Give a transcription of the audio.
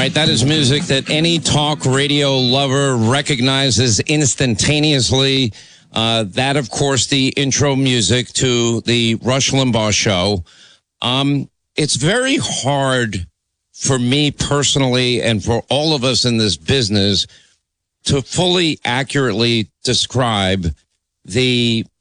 right, that is music that any talk radio lover recognizes instantaneously. That, of course, the intro music to the Rush Limbaugh show. It's very hard for me personally and for all of us in this business to fully accurately describe the